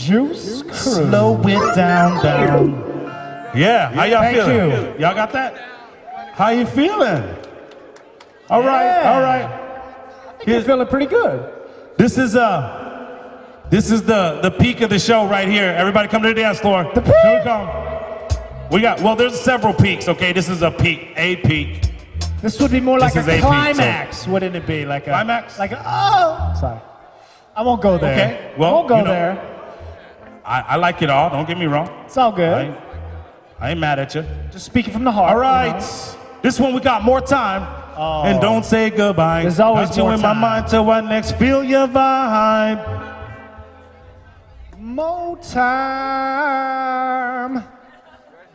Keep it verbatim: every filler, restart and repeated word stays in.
Juice Crew. Slow it down, down. Yeah, how y'all Thank feeling? you. Y'all got that? How you feeling? All right, Yeah. all right. You're feeling pretty good. This is uh, this is the the peak of the show right here. Everybody come to the dance floor. The peak? Here we come. We got well. There's several peaks. Okay, this is a peak. A peak. This would be more like This is a A P, so- climax, wouldn't it be? Like a Climax? Like a, oh, sorry. I won't go there. Okay, well, I won't go you know, there. I, I like it all. Don't get me wrong. It's all good. I ain't, I ain't mad at you. Just speaking from the heart. All right. You know? This one we got more time. Oh. And don't say goodbye. There's always got you more in time. my mind till I next feel your vibe. More time.